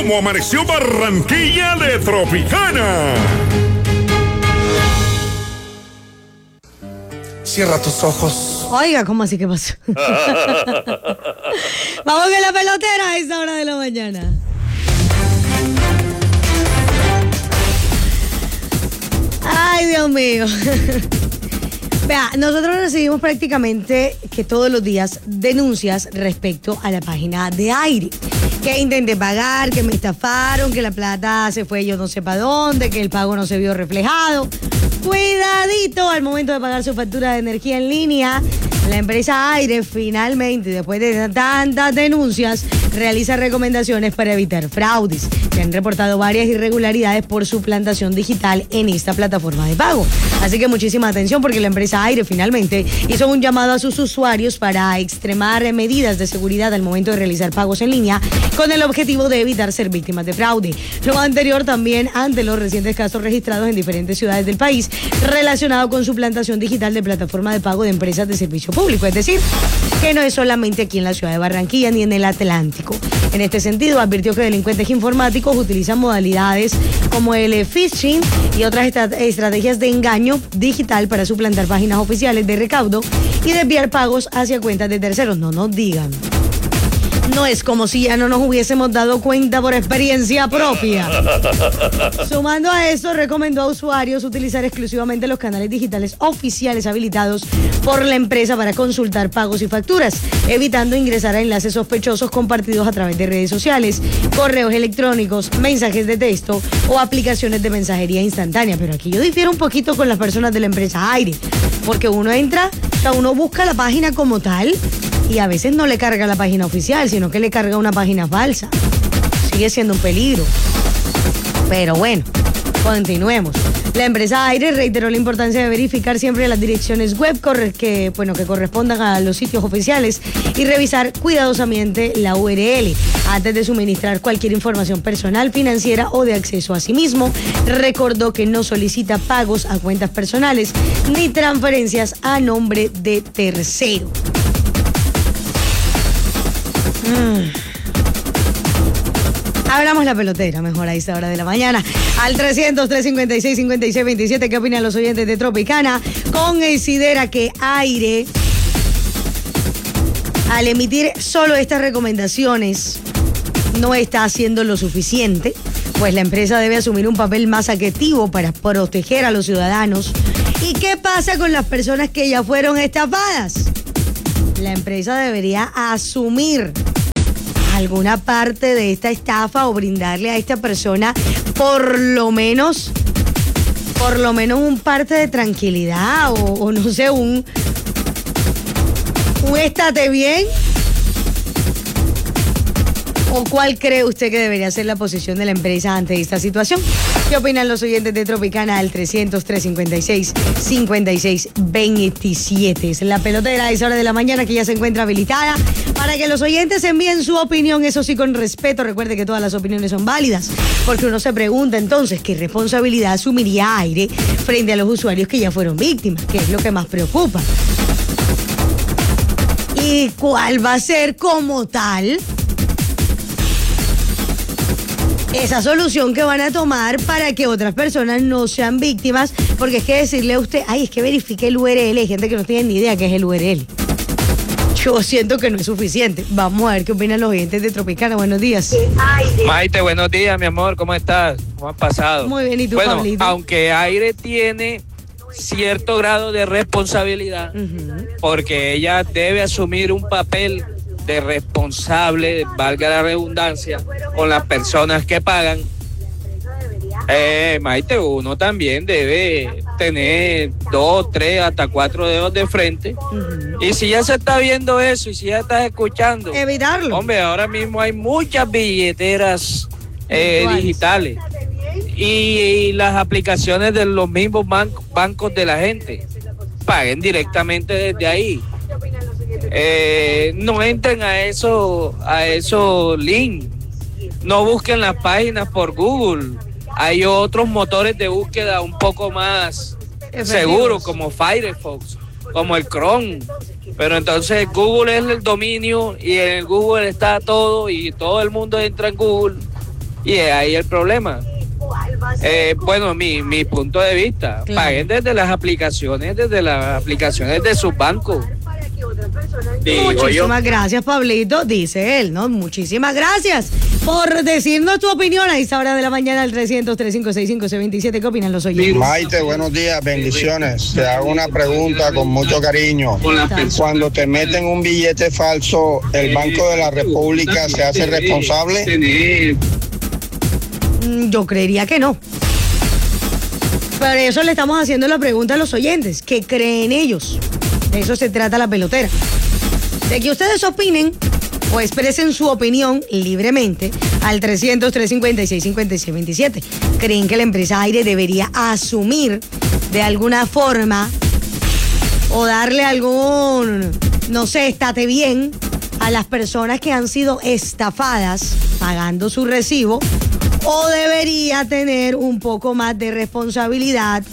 ¿Cómo amaneció Barranquilla de Tropicana? Cierra tus ojos. Oiga, ¿cómo así? ¿Qué pasó? Vamos con la pelotera a esta hora de la mañana. Ay, Dios mío. Vea, nosotros recibimos prácticamente que todos los días denuncias respecto a la página de Aire. Que intenté pagar, que me estafaron, que la plata se fue yo no sé para dónde, que el pago no se vio reflejado. Cuidadito al momento de pagar su factura de energía en línea. La empresa Aire finalmente, después de tantas denuncias, realiza recomendaciones para evitar fraudes. Se han reportado varias irregularidades por suplantación digital en esta plataforma de pago. Así que muchísima atención porque la empresa Aire finalmente hizo un llamado a sus usuarios para extremar medidas de seguridad al momento de realizar pagos en línea con el objetivo de evitar ser víctimas de fraude. Lo anterior también ante los recientes casos registrados en diferentes ciudades del país relacionado con suplantación digital de plataforma de pago de empresas de servicio público. Es decir, que no es solamente aquí en la ciudad de Barranquilla ni en el Atlántico. En este sentido, advirtió que delincuentes informáticos utilizan modalidades como el phishing y otras estrategias de engaño digital para suplantar páginas oficiales de recaudo y desviar pagos hacia cuentas de terceros. No nos digan. No es como si ya no nos hubiésemos dado cuenta por experiencia propia. Sumando a esto, recomendó a usuarios utilizar exclusivamente los canales digitales oficiales habilitados por la empresa para consultar pagos y facturas, evitando ingresar a enlaces sospechosos compartidos a través de redes sociales, correos electrónicos, mensajes de texto o aplicaciones de mensajería instantánea. Pero aquí yo difiero un poquito con las personas de la empresa Aire, porque uno entra, o sea, uno busca la página como tal y a veces no le carga la página oficial, sino que le carga una página falsa. Sigue siendo un peligro. Pero bueno, continuemos. La empresa Aire reiteró la importancia de verificar siempre las direcciones web que correspondan a los sitios oficiales y revisar cuidadosamente la URL antes de suministrar cualquier información personal, financiera o de acceso a sí mismo. Recordó que no solicita pagos a cuentas personales ni transferencias a nombre de tercero. Abramos la pelotera, mejor a esta hora de la mañana. Al 300-356-5627, ¿qué opinan los oyentes de Tropicana? Considera que Aire, al emitir solo estas recomendaciones, no está haciendo lo suficiente, pues la empresa debe asumir un papel más activo para proteger a los ciudadanos. ¿Y qué pasa con las personas que ya fueron estafadas? La empresa debería asumir alguna parte de esta estafa o brindarle a esta persona por lo menos un parte de tranquilidad o no sé, un estate bien. ¿O cuál cree usted que debería ser la posición de la empresa ante esta situación? ¿Qué opinan los oyentes de Tropicana al 300-356-5627? Es la pelotera a esa hora de la mañana que ya se encuentra habilitada para que los oyentes envíen su opinión, eso sí, con respeto. Recuerde que todas las opiniones son válidas, porque uno se pregunta entonces qué responsabilidad asumiría Aire frente a los usuarios que ya fueron víctimas, que es lo que más preocupa. ¿Y cuál va a ser como tal esa solución que van a tomar para que otras personas no sean víctimas? Porque es que decirle a usted, ay, es que verifique el URL, hay gente que no tiene ni idea qué es el URL. Yo siento que no es suficiente. Vamos a ver qué opinan los oyentes de Tropicana. Buenos días. Maite, buenos días, mi amor, ¿cómo estás? ¿Cómo has pasado? Muy bien, ¿y tú, bueno, Pablito? Aunque Aire tiene cierto grado de responsabilidad, porque ella debe asumir un papel de responsable, valga la redundancia, con las personas que pagan. Maite, uno también debe tener 2, 3, hasta 4 dedos de frente. Y si ya se está viendo eso y si ya estás escuchando, evitarlo. Hombre, ahora mismo hay muchas billeteras digitales y las aplicaciones de los mismos bancos de la gente. Paguen directamente desde ahí. No entren a esos links, no busquen las páginas por Google. Hay otros motores de búsqueda un poco más seguros, como Firefox, como el Chrome. Pero entonces Google es el dominio y en Google está todo y todo el mundo entra en Google Y es ahí el problema. Bueno, mi punto de vista, Claro. paguen desde las aplicaciones de sus bancos. Digo yo. Muchísimas gracias, Pablito, dice él, ¿no? Muchísimas gracias por decirnos tu opinión a esta hora de la mañana al 300-3565-627. ¿Qué opinan los oyentes? Maite, buenos días, bendiciones. Te hago una pregunta con mucho cariño. Cuando te meten un billete falso, ¿el Banco de la República se hace responsable? Yo creería que no. Por eso le estamos haciendo la pregunta a los oyentes. ¿Qué creen ellos? De eso se trata la pelotera. De que ustedes opinen o expresen su opinión libremente al 300-356-5627. ¿Creen que la empresa Aire debería asumir de alguna forma o darle algún, no sé, estate bien a las personas que han sido estafadas pagando su recibo? ¿O debería tener un poco más de responsabilidad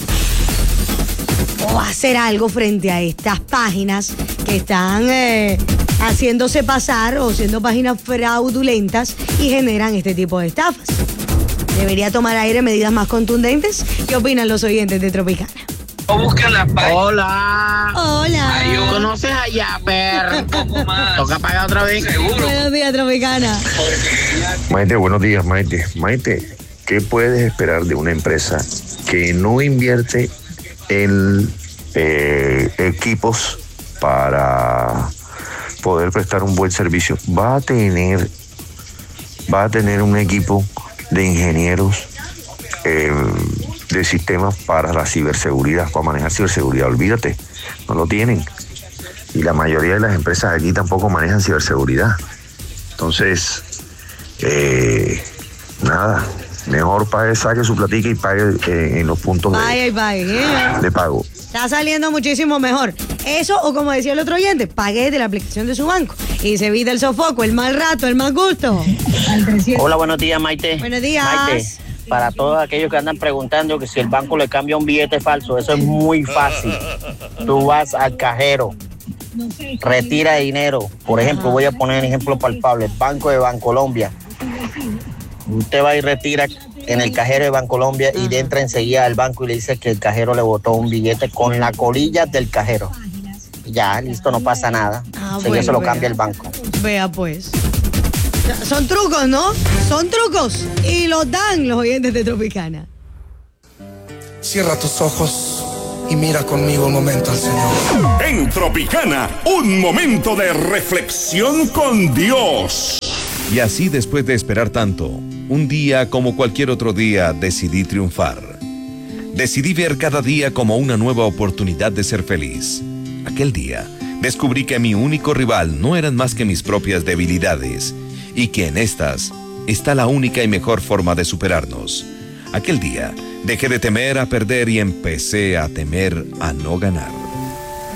o hacer algo frente a estas páginas que están haciéndose pasar o siendo páginas fraudulentas y generan este tipo de estafas? ¿Debería tomar Aire medidas más contundentes? ¿Qué opinan los oyentes de Tropicana? O busquen las páginas. Hola. Hola. ¿Conoces a Yapper? Un poco más. Toca pagar otra vez. Seguro. Buenos días, Tropicana. Maite, buenos días, Maite. Maite, ¿qué puedes esperar de una empresa que no invierte en equipos para poder prestar un buen servicio? Va a tener un equipo de ingenieros de sistemas para la ciberseguridad, para manejar ciberseguridad. Olvídate, no lo tienen. Y la mayoría de las empresas aquí tampoco manejan ciberseguridad. Entonces, nada, mejor saque su platica y pague en los puntos de pago. Está saliendo muchísimo mejor. Eso, o como decía el otro oyente, pague de la aplicación de su banco y se evita el sofoco, el mal rato, el mal gusto. Hola, buenos días, Maite. Buenos días. Maite, para todos aquellos que andan preguntando que si el banco le cambia un billete falso, eso es muy fácil. Tú vas al cajero, retira dinero. Por ejemplo, voy a poner un ejemplo palpable, el banco de Bancolombia. Usted va y retira en el cajero de Bancolombia y entra enseguida al banco y le dice que el cajero le botó un billete con la colilla del cajero. Ya, listo, no pasa nada. Enseguida se lo cambia el banco. Vea pues. Son trucos, ¿no? Son trucos. Y los dan los oyentes de Tropicana. Cierra tus ojos y mira conmigo un momento al Señor. En Tropicana, un momento de reflexión con Dios. Y así, después de esperar tanto, un día como cualquier otro día decidí triunfar. Decidí ver cada día como una nueva oportunidad de ser feliz. Aquel día descubrí que mi único rival no eran más que mis propias debilidades y que en estas está la única y mejor forma de superarnos. Aquel día dejé de temer a perder y empecé a temer a no ganar.